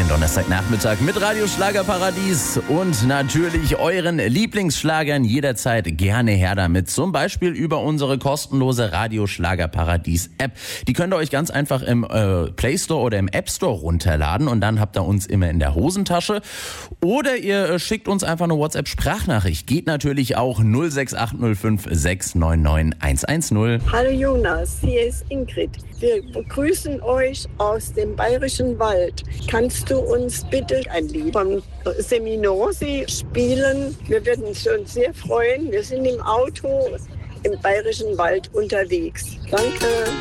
den Donnerstagnachmittag mit Radio Schlagerparadies und natürlich euren Lieblingsschlagern jederzeit gerne her damit. Zum Beispiel über unsere kostenlose Radio Schlagerparadies App. Die könnt ihr euch ganz einfach im Play Store oder im App Store runterladen und dann habt ihr uns immer in der Hosentasche. Oder ihr schickt uns einfach eine WhatsApp-Sprachnachricht. Geht natürlich auch 06805 699 110. Hallo Jonas, hier ist Ingrid. Wir begrüßen euch aus dem Bayerischen Wald. Kannst du uns bitte ein Lied von Seminosi spielen? Wir würden uns schon sehr freuen. Wir sind im Auto im Bayerischen Wald unterwegs. Danke.